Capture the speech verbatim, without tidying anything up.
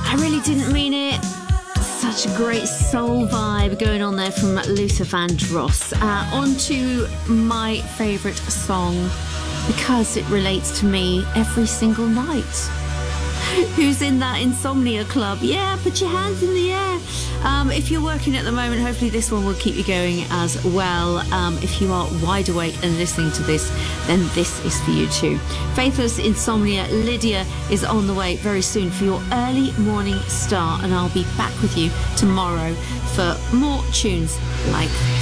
I really didn't mean it. Such a great soul vibe going on there from Luther Vandross. Uh, on to my favourite song, because it relates to me every single night. Who's in that insomnia club? Yeah, put your hands in the air. Um, if you're working at the moment, hopefully this one will keep you going as well. Um, if you are wide awake and listening to this, then this is for you too. Faithless Insomnia, Lydia is on the way very soon for your early morning start, and I'll be back with you tomorrow for more tunes like this.